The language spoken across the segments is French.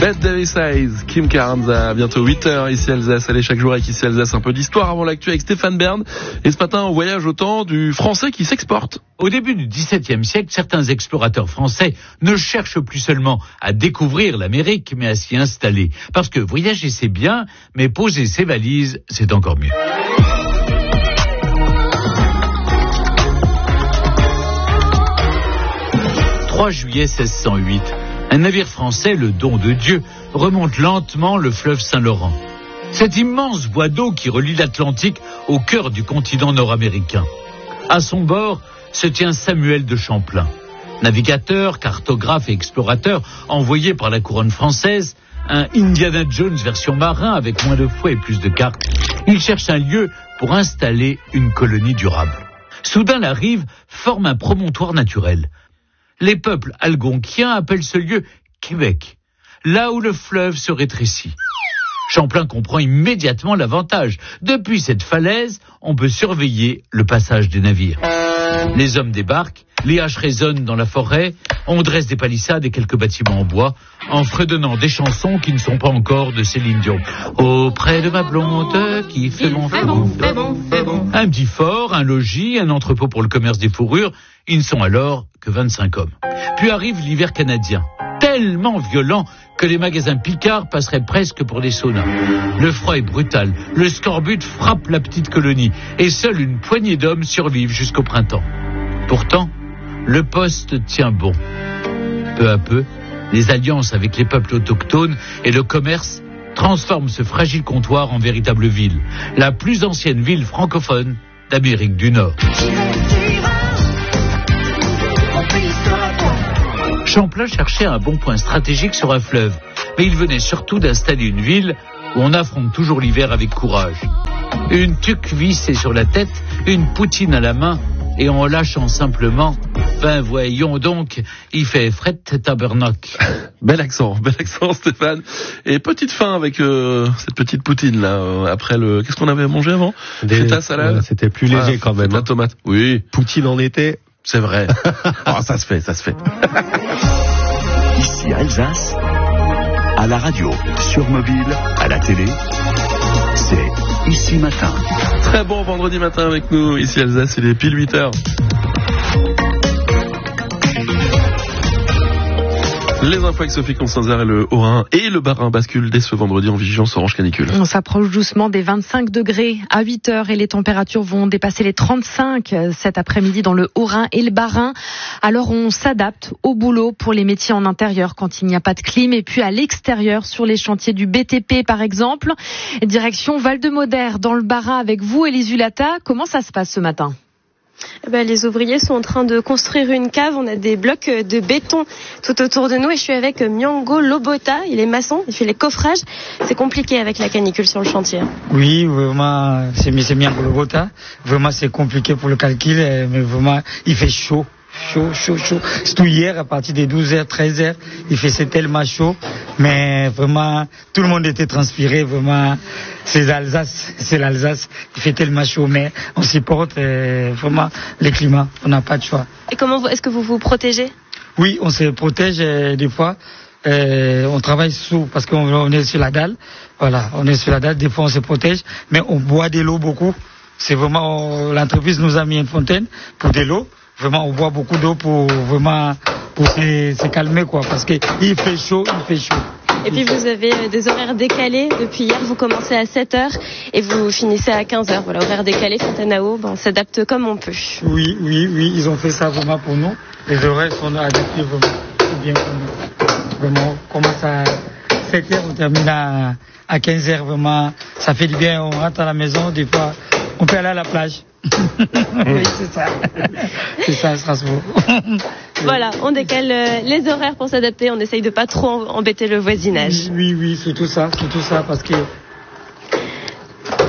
Bette Davis Eyes, Kim Carranza, bientôt 8h ici Alsace. Allez, chaque jour avec ici Alsace, un peu d'histoire avant l'actu avec Stéphane Bern. Et ce matin, on voyage au temps du français qui s'exporte. Au début du XVIIe siècle, certains explorateurs français ne cherchent plus seulement à découvrir l'Amérique, mais à s'y installer. Parce que voyager, c'est bien, mais poser ses valises, c'est encore mieux. 3 juillet 1608, un navire français, le Don de Dieu, remonte lentement le fleuve Saint-Laurent. Cet immense voie d'eau qui relie l'Atlantique au cœur du continent nord-américain. À son bord se tient Samuel de Champlain, navigateur, cartographe et explorateur envoyé par la couronne française, un Indiana Jones version marin avec moins de fouet et plus de cartes. Il cherche un lieu pour installer une colonie durable. Soudain, la rive forme un promontoire naturel. Les peuples algonquiens appellent ce lieu Québec, là où le fleuve se rétrécit. Champlain comprend immédiatement l'avantage. Depuis cette falaise, on peut surveiller le passage des navires. Les hommes débarquent, les haches résonnent dans la forêt, on dresse des palissades et quelques bâtiments en bois, en fredonnant des chansons qui ne sont pas encore de Céline Dion. Auprès de ma blonde qui fait bon, fait bon, fait bon, fait bon. Un petit fort, un logis, un entrepôt pour le commerce des fourrures, ils ne sont alors que 25 hommes. Puis arrive l'hiver canadien, tellement violent que les magasins Picard passeraient presque pour des saunas. Le froid est brutal, le scorbut frappe la petite colonie et seule une poignée d'hommes survivent jusqu'au printemps. Pourtant, le poste tient bon. Peu à peu, les alliances avec les peuples autochtones et le commerce transforment ce fragile comptoir en véritable ville, la plus ancienne ville francophone d'Amérique du Nord. Champlain cherchait un bon point stratégique sur un fleuve, mais il venait surtout d'installer une ville où on affronte toujours l'hiver avec courage. Une tuque vissée sur la tête, une poutine à la main, et en lâchant simplement, ben voyons donc, il fait fret tabernacle. Bel accent Stéphane. Et petite fin avec cette petite poutine là, après le... Qu'est-ce qu'on avait mangé avant? Feta salade. Ouais, c'était plus léger quand même. La tomate. Oui. Poutine en été. C'est vrai. Oh, ça se fait. Ici Alsace, à la radio, sur mobile, à la télé, c'est Ici Matin. Très bon vendredi matin avec nous, ici Alsace, il est pile 8h. Les infos avec Sophie Constanzer et le Haut-Rhin et le Bas-Rhin basculent dès ce vendredi en vigilance orange canicule. On s'approche doucement des 25 degrés à 8h et les températures vont dépasser les 35 cet après-midi dans le Haut-Rhin et le Bas-Rhin. Alors on s'adapte au boulot pour les métiers en intérieur quand il n'y a pas de clim et puis à l'extérieur sur les chantiers du BTP par exemple. Direction Val-de-Modère dans le Bas-Rhin avec vous Élise Hulata. Comment ça se passe ce matin ? Les ouvriers sont en train de construire une cave. On a des blocs de béton tout autour de nous et je suis avec Miango Lobota. Il est maçon, il fait les coffrages. C'est compliqué avec la canicule sur le chantier. Oui, vraiment, c'est Miango Lobota. Vraiment, c'est compliqué pour le calcul, mais vraiment, il fait chaud. Surtout hier, à partir des 12h, 13h, c'est tellement chaud. Mais vraiment, tout le monde était transpiré. Vraiment, c'est l'Alsace. Il fait tellement chaud, mais on supporte vraiment le climat. On n'a pas de choix. Et comment est-ce que vous vous protégez ? Oui, on se protège des fois. On travaille parce qu'on est sur la dalle. Voilà, on est sur la dalle. Des fois, on se protège, mais on boit de l'eau beaucoup. C'est vraiment, l'entreprise nous a mis une fontaine pour de l'eau. Vraiment, on boit beaucoup d'eau pour se calmer, quoi, parce qu'il fait chaud. Et puis vous avez des horaires décalés. Depuis hier, vous commencez à 7h et vous finissez à 15h. Voilà, horaire décalé, Fontaine-à-Eau, on s'adapte comme on peut. Oui, ils ont fait ça vraiment pour nous. Les horaires sont adaptés vraiment. C'est bien pour nous. Vraiment, on commence à 7h, on termine à 15h, vraiment. Ça fait du bien, on rentre à la maison, des fois, on peut aller à la plage. Oui, c'est ça. C'est ça, Strasbourg. Voilà, on décale les horaires pour s'adapter. On essaye de pas trop embêter le voisinage. Oui, c'est tout ça, parce que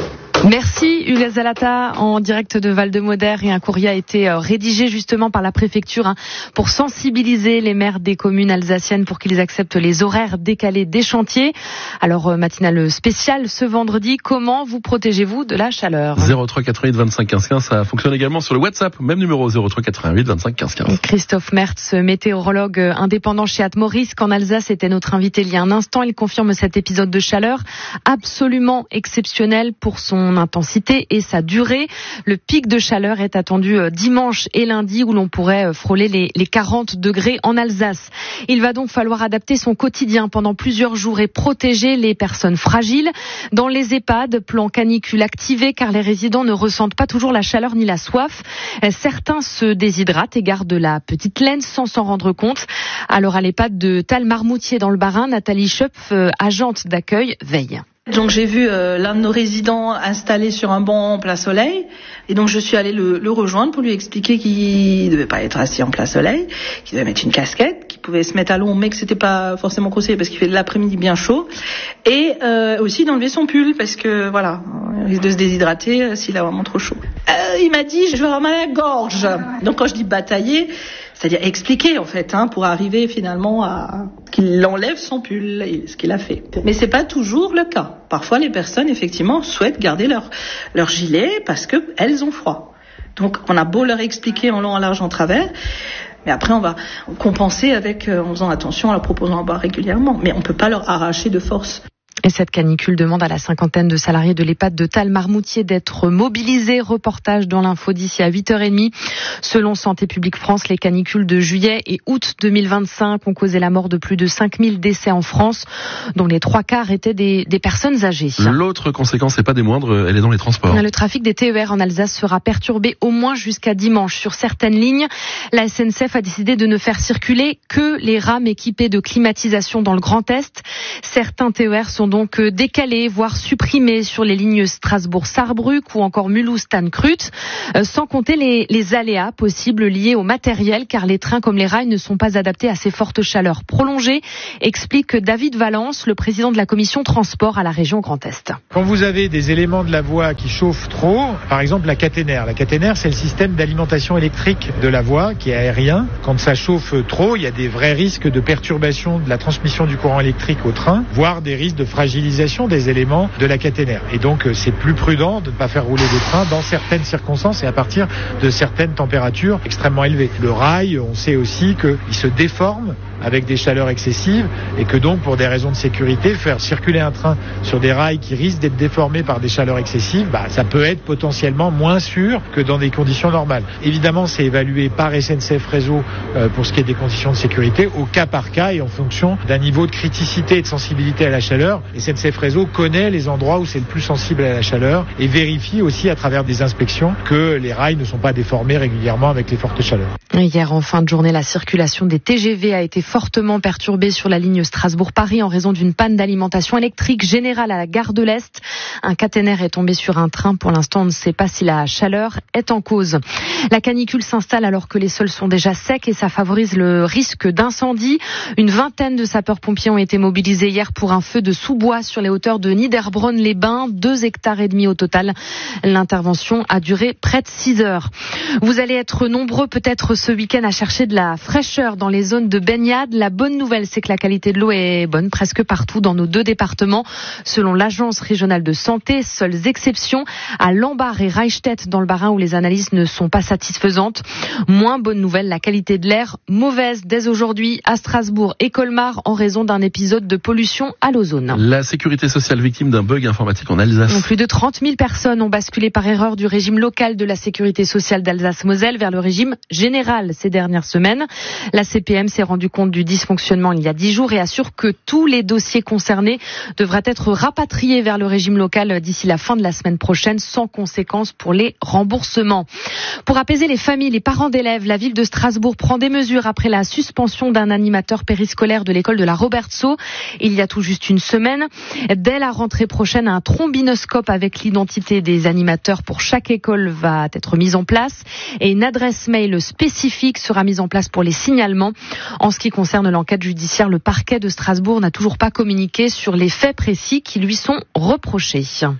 Merci Hugues Zalata en direct de Val-de-Moder, et un courrier a été rédigé justement par la préfecture pour sensibiliser les maires des communes alsaciennes pour qu'ils acceptent les horaires décalés des chantiers. Alors matinale spéciale ce vendredi, comment vous protégez-vous de la chaleur ? 03 88 25 15 15, ça fonctionne également sur le WhatsApp, même numéro 03 88 25 15 15. Christophe Mertz, météorologue indépendant chez Atmorisk en Alsace, était notre invité il y a un instant. Il confirme cet épisode de chaleur absolument exceptionnel pour son intensité et sa durée. Le pic de chaleur est attendu dimanche et lundi, où l'on pourrait frôler les 40 degrés en Alsace. Il va donc falloir adapter son quotidien pendant plusieurs jours et protéger les personnes fragiles. Dans les EHPAD, plan canicule activé, car les résidents ne ressentent pas toujours la chaleur ni la soif. Certains se déshydratent et gardent la petite laine sans s'en rendre compte. Alors à l'EHPAD de Talmarmoutier dans le Bas-Rhin, Nathalie Schöpf, agente d'accueil, veille. Donc j'ai vu l'un de nos résidents installé sur un banc en plein soleil, et donc je suis allée le rejoindre pour lui expliquer qu'il devait pas être assis en plein soleil, qu'il devait mettre une casquette, qu'il pouvait se mettre à l'ombre mais que c'était pas forcément conseillé parce qu'il fait de l'après-midi bien chaud, et aussi d'enlever son pull parce que voilà, il risque de se déshydrater s'il a vraiment trop chaud. Il m'a dit je vais avoir mal à la gorge. Donc quand je dis batailler, c'est-à-dire expliquer en fait, pour arriver finalement à qu'il enlève son pull, et ce qu'il a fait. Mais c'est pas toujours le cas. Parfois les personnes effectivement souhaitent garder leur gilet parce que elles ont froid. Donc on a beau leur expliquer en long, en large, en travers, mais après on va compenser avec en faisant attention, en leur proposant à boire régulièrement. Mais on peut pas leur arracher de force. Et cette canicule demande à la cinquantaine de salariés de l'EHPAD de Talmarmoutier d'être mobilisés. Reportage dans l'info d'ici à 8h30. Selon Santé publique France, les canicules de juillet et août 2025 ont causé la mort de plus de 5000 décès en France, dont les 3/4 étaient des personnes âgées. L'autre conséquence, c'est pas des moindres, elle est dans les transports. Le trafic des TER en Alsace sera perturbé au moins jusqu'à dimanche. Sur certaines lignes, la SNCF a décidé de ne faire circuler que les rames équipées de climatisation dans le Grand Est. Certains TER sont donc décalés, voire supprimés sur les lignes Strasbourg-Sarrebruck ou encore Mulhouse-Tannkrut, sans compter les aléas possibles liés au matériel, car les trains comme les rails ne sont pas adaptés à ces fortes chaleurs prolongées, explique David Valence, le président de la commission transport à la région Grand Est. Quand vous avez des éléments de la voie qui chauffent trop, par exemple la caténaire. La caténaire, c'est le système d'alimentation électrique de la voie qui est aérien. Quand ça chauffe trop, il y a des vrais risques de perturbation de la transmission du courant électrique au train, voire des risques de fragilisation des éléments de la caténaire. Et donc c'est plus prudent de ne pas faire rouler des trains dans certaines circonstances et à partir de certaines températures extrêmement élevées. Le rail, on sait aussi qu'il se déforme avec des chaleurs excessives et que donc pour des raisons de sécurité, faire circuler un train sur des rails qui risquent d'être déformés par des chaleurs excessives, ça peut être potentiellement moins sûr que dans des conditions normales. Évidemment, c'est évalué par SNCF Réseau pour ce qui est des conditions de sécurité au cas par cas et en fonction d'un niveau de criticité et de sensibilité à la chaleur. SNCF Réseau connaît les endroits où c'est le plus sensible à la chaleur et vérifie aussi à travers des inspections que les rails ne sont pas déformés régulièrement avec les fortes chaleurs. Hier, en fin de journée, la circulation des TGV a été fortement perturbée sur la ligne Strasbourg-Paris en raison d'une panne d'alimentation électrique générale à la gare de l'Est. Un caténaire est tombé sur un train. Pour l'instant, on ne sait pas si la chaleur est en cause. La canicule s'installe alors que les sols sont déjà secs et ça favorise le risque d'incendie. Une vingtaine de sapeurs-pompiers ont été mobilisés hier pour un feu de sous-bois sur les hauteurs de Niederbronn-les-Bains, 2,5 hectares au total. L'intervention a duré près de 6 heures. Vous allez être nombreux peut-être ce week-end à chercher de la fraîcheur dans les zones de baignade. La bonne nouvelle, c'est que la qualité de l'eau est bonne presque partout dans nos 2 départements. Selon l'agence régionale de santé, seules exceptions à Lambar et Reichstätt dans le Bas-Rhin où les analyses ne sont pas satisfaisantes. Moins bonne nouvelle, la qualité de l'air mauvaise dès aujourd'hui à Strasbourg et Colmar en raison d'un épisode de pollution à l'ozone. La sécurité sociale victime d'un bug informatique en Alsace. Plus de 30 000 personnes ont basculé par erreur du régime local de la sécurité sociale d'Alsace-Moselle vers le régime général ces dernières semaines. La CPM s'est rendue compte du dysfonctionnement il y a 10 jours et assure que tous les dossiers concernés devraient être rapatriés vers le régime local d'ici la fin de la semaine prochaine, sans conséquence pour les remboursements. Pour apaiser les familles, les parents d'élèves, la ville de Strasbourg prend des mesures après la suspension d'un animateur périscolaire de l'école de la Robertsau il y a tout juste une semaine. Dès la rentrée prochaine, un trombinoscope avec l'identité des animateurs pour chaque école va être mis en place et une adresse mail spécifique sera mise en place pour les signalements. En ce qui concerne l'enquête judiciaire, le parquet de Strasbourg n'a toujours pas communiqué sur les faits précis qui lui sont reprochés.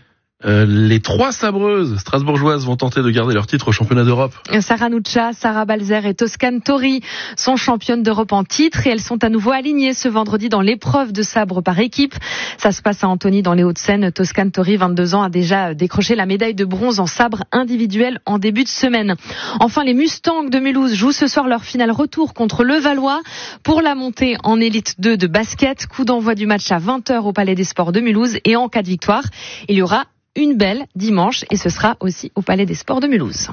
Les 3 sabreuses strasbourgeoises vont tenter de garder leur titre au championnat d'Europe. Sara Nuccia, Sarah Balzer et Toscane Tori sont championnes d'Europe en titre et elles sont à nouveau alignées ce vendredi dans l'épreuve de sabre par équipe. Ça se passe à Antony dans les Hauts-de-Seine. Toscane Tori, 22 ans, a déjà décroché la médaille de bronze en sabre individuel en début de semaine. Enfin, les Mustangs de Mulhouse jouent ce soir leur finale retour contre Levallois pour la montée en élite 2 de basket. Coup d'envoi du match à 20h au Palais des Sports de Mulhouse et en cas de victoire, il y aura une belle dimanche et ce sera aussi au Palais des Sports de Mulhouse.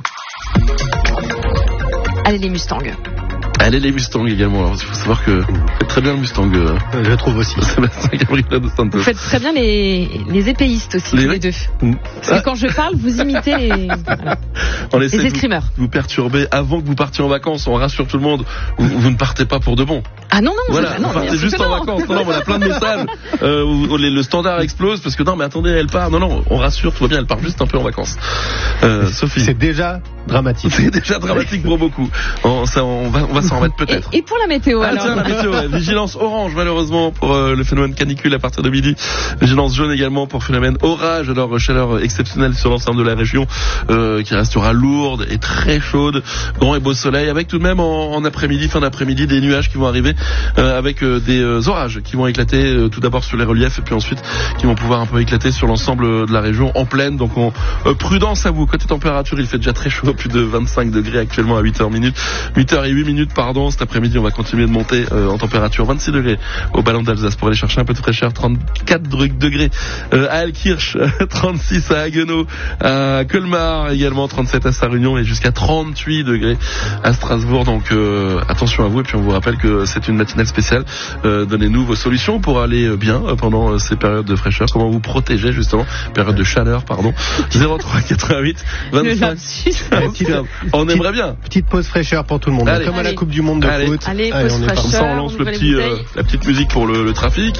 Allez les Mustangs. Allez les Mustangs également. Alors, il faut savoir que vous faites très bien le Mustang. Je trouve aussi. Sébastien Gabriela dos Santos. Vous faites très bien les épéistes aussi, tous les deux. Parce que quand je parle, vous imitez les escrimeurs. Vous perturbez avant que vous partiez en vacances. On rassure tout le monde. Vous ne partez pas pour de bon. Ah non, voilà, vous partez juste en vacances. Non, on a plein de messages. Le standard explose parce que non, mais attendez, elle part. Non, on rassure, tout va bien. Elle part juste un peu en vacances. Sophie. C'est déjà dramatique. C'est déjà dramatique pour beaucoup. On va s'en remettre peut-être. Et pour la météo alors. Tiens, la météo, ouais. Vigilance orange malheureusement pour le phénomène canicule à partir de midi. Vigilance jaune également pour phénomène orage. Alors chaleur exceptionnelle sur l'ensemble de la région qui restera lourde et très chaude. Grand et beau soleil avec tout de même en après-midi, fin d'après-midi, des nuages qui vont arriver avec des orages qui vont éclater tout d'abord sur les reliefs et puis ensuite qui vont pouvoir un peu éclater sur l'ensemble de la région en pleine. Donc prudence à vous. Côté température, il fait déjà très chaud, plus de 25 degrés actuellement à 8h08 cet après-midi, on va continuer de monter en température. 26 degrés au Ballon d'Alsace pour aller chercher un peu de fraîcheur. 34 degrés à Alkirch, 36 à Haguenau, à Colmar également, 37 à Sarre-Union et jusqu'à 38 degrés à Strasbourg. Donc attention à vous et puis on vous rappelle que c'est une matinale spéciale. Donnez-nous vos solutions pour aller bien pendant ces périodes de fraîcheur. Comment vous protéger justement, période de chaleur, pardon. 03 88 25. On aimerait bien. Petite pause fraîcheur pour tout le monde. Allez. Comme à la Coupe du Monde de foot. Allez, on est parti. Ça, on lance la petite musique pour le trafic.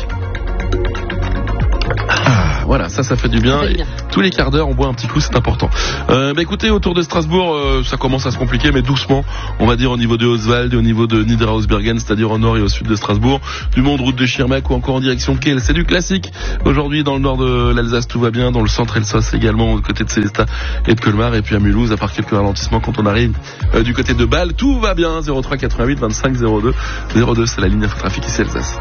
Voilà, ça fait du bien. Et tous les quarts d'heure, on boit un petit coup, c'est important. Écoutez, autour de Strasbourg, ça commence à se compliquer, mais doucement, on va dire au niveau de Oswald et au niveau de Niederhausbergen, c'est-à-dire au nord et au sud de Strasbourg, du monde route de Schirmeck ou encore en direction Kiel. C'est du classique. Aujourd'hui, dans le nord de l'Alsace, tout va bien. Dans le centre et le Sos également, du côté de Célestat et de Colmar. Et puis à Mulhouse, à part quelques ralentissements quand on arrive du côté de Bâle, tout va bien. 03 88 25 02. 02, c'est la ligne infotrafic ici Alsace.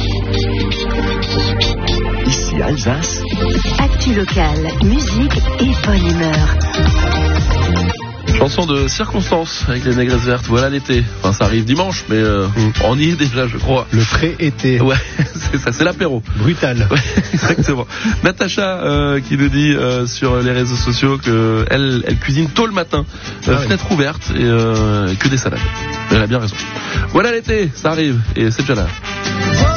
Ici Alsace. Actu locale, musique et bonne humeur. Chanson de circonstance avec les négresses vertes. Voilà l'été. Enfin, ça arrive dimanche, mais on y est déjà, je crois. Le pré-été. Ouais, c'est ça, c'est l'apéro. Brutal. Ouais, exactement. Natacha qui nous dit sur les réseaux sociaux que elle cuisine tôt le matin, fenêtre ouverte et que des salades. Elle a bien raison. Voilà l'été, ça arrive et c'est déjà là.